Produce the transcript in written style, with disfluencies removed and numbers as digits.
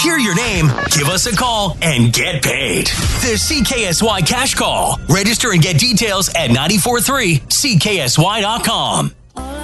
hear your name, give us a call, and get paid. The CKSY Cash Call. Register and get details at 943CKSY.com.